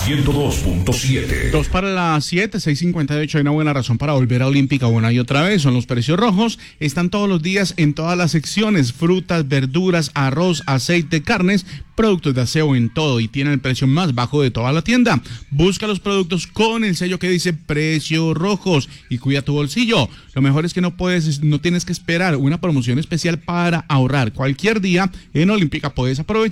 102.7. 2 para las 7, 6:58. Hay una buena razón para volver a Olímpica una y otra vez. Son los precios rojos. Están todos los días en todas las secciones: frutas, verduras, arroz, aceite, carnes, productos de aseo, en todo. Y tienen el precio más bajo de toda la tienda. Busca los productos con el sello que dice precios rojos y cuida tu bolsillo. Lo mejor es que no tienes que esperar una promoción especial para ahorrar. Cualquier día en Olímpica puedes aprovechar